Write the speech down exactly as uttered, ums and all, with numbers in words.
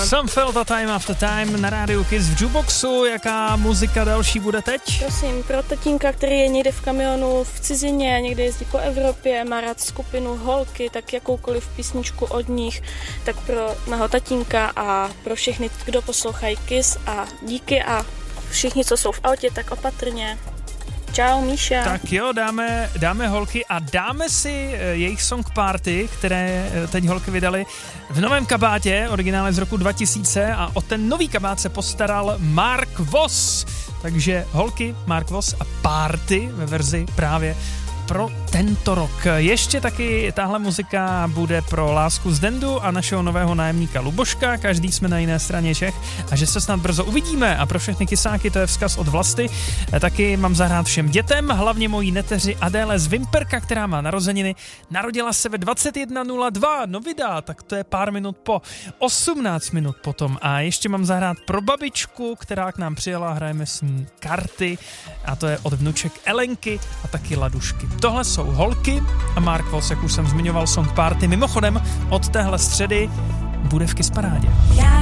Some Felt a Time After Time na rádiu Kiss v Jukeboxu. Jaká muzika další bude teď? Prosím, pro tatínka, který je někde v kamionu v cizině, někde jezdí po Evropě, má rád skupinu Holky, tak jakoukoliv písničku od nich, tak pro mého tatínka a pro všechny, kdo poslouchají Kiss a díky a všichni, co jsou v autě, tak opatrně. Čau, Míša. Tak jo, dáme, dáme Holky a dáme si jejich Song Party, které teď Holky vydali v novém kabátě, originále z roku dva tisíce, a o ten nový kabát se postaral Mark Voss. Takže Holky, Mark Voss a Party ve verzi právě pro tento rok. Ještě taky tahle muzika bude pro Lásku z Dendu a našeho nového nájemníka Luboška. Každý jsme na jiné straně Čech a že se snad brzo uvidíme. A pro všechny kysáky to je vzkaz od Vlasty. Taky mám zahrát všem dětem, hlavně mojí neteři Adéle z Vimperka, která má narozeniny. Narodila se ve dvacet jedna nula dva, no vydá, tak to je pár minut po, osmnáct minut potom. A ještě mám zahrát pro babičku, která k nám přijela, hrajeme s ní karty a to je od vnuček Elenky a taky Ladušky. Tohle jsou Holky a Mark Voss, jak už jsem zmiňoval, Song Party. Mimochodem, od téhle středy bude v Kiss Parádě.